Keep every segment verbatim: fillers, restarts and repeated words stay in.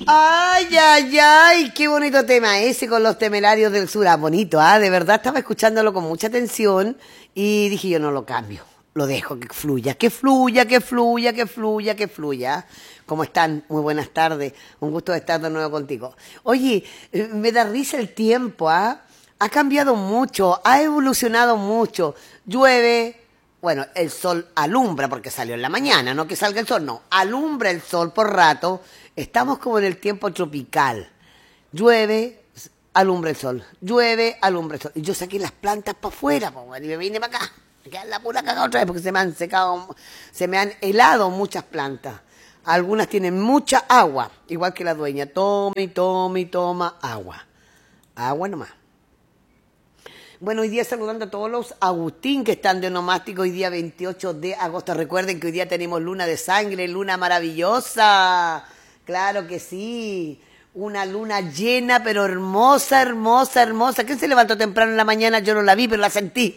Ay, ay, ay, qué bonito tema ese con los temerarios del sur. Ah, bonito, ah, de verdad estaba escuchándolo con mucha atención y dije yo no lo cambio, lo dejo que fluya, que fluya, que fluya, que fluya, que fluya. ¿Cómo están? Muy buenas tardes, un gusto de estar de nuevo contigo. Oye, me da risa el tiempo, ¿ah? Ha cambiado mucho, ha evolucionado mucho, llueve. Bueno, el sol alumbra porque salió en la mañana, no que salga el sol, no, alumbra el sol por rato. Estamos como en el tiempo tropical. Llueve, alumbra el sol. Llueve, alumbra el sol. Y yo saqué las plantas para afuera, y me vine para acá. Me quedan la pura cagada otra vez porque se me han secado, se me han helado muchas plantas. Algunas tienen mucha agua, igual que la dueña. Toma y toma y toma agua. Agua nomás. Bueno, hoy día saludando a todos los Agustín que están de onomástico hoy día veintiocho de agosto. Recuerden que hoy día tenemos luna de sangre, luna maravillosa. Claro que sí. Una luna llena, pero hermosa, hermosa, hermosa. ¿Quién se levantó temprano en la mañana? Yo no la vi, pero la sentí.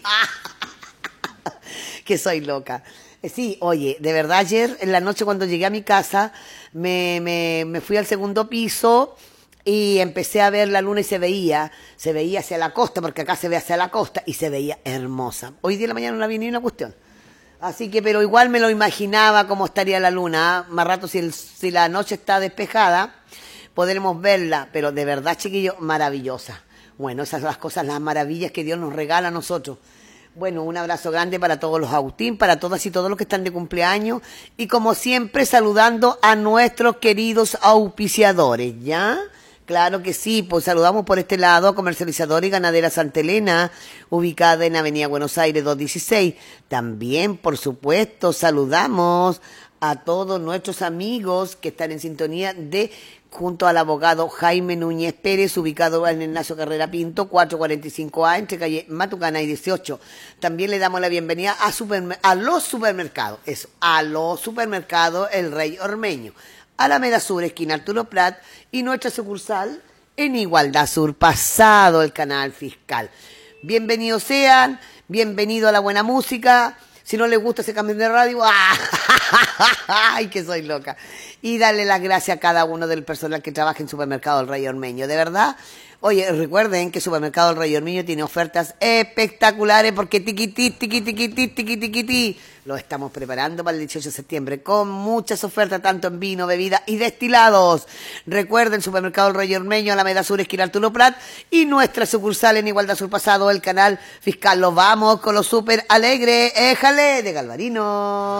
Que soy loca. Sí, oye, de verdad ayer en la noche cuando llegué a mi casa me, me, me fui al segundo piso y empecé a ver la luna y se veía, se veía hacia la costa, porque acá se ve hacia la costa y se veía hermosa. Hoy día en la mañana no la vi ni una cuestión. Así que, pero igual me lo imaginaba cómo estaría la luna. ¿Eh? Más rato, si, el, si la noche está despejada, podremos verla. Pero de verdad, chiquillos, maravillosa. Bueno, esas son las cosas, las maravillas que Dios nos regala a nosotros. Bueno, un abrazo grande para todos los Agustín, para todas y todos los que están de cumpleaños. Y como siempre, saludando a nuestros queridos auspiciadores, ¿ya? Claro que sí, pues saludamos por este lado a Comercializadora y Ganadera Santa Elena, ubicada en Avenida Buenos Aires doscientos dieciséis. También, por supuesto, saludamos a todos nuestros amigos que están en sintonía de junto al abogado Jaime Núñez Pérez, ubicado en Ignacio Carrera Pinto, cuatrocientos cuarenta y cinco A, entre calle Matucana y dieciocho. También le damos la bienvenida a, supermer a los supermercados, eso, a los supermercados El Rey Ormeño. Alameda Sur, esquina Arturo Prat, y nuestra sucursal en Igualdad Sur, pasado el canal fiscal. Bienvenidos sean, bienvenido a la buena música. Si no les gusta ese cambio de radio, ¡ay, que soy loca! Y darle las gracias a cada uno del personal que trabaja en Supermercado El Rey Ormeño. De verdad, oye, recuerden que Supermercado El Rey Ormeño tiene ofertas espectaculares porque tiquití, tiqui, tiquití, tiqui, tiquití. Lo estamos preparando para el dieciocho de septiembre con muchas ofertas, tanto en vino, bebida y destilados. Recuerden, Supermercado El Rey Ormeño, Alameda Sur, esquina Arturo Prat, y nuestra sucursal en Igualdad Sur Pasado, el canal fiscal. Lo vamos con los super alegres, éjale, de Galvarino.